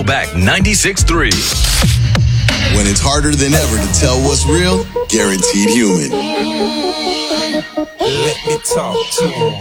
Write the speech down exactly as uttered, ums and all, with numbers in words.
Throwback ninety-six point three. When it's harder than ever to tell what's real, Guaranteed Human. Let me talk to him.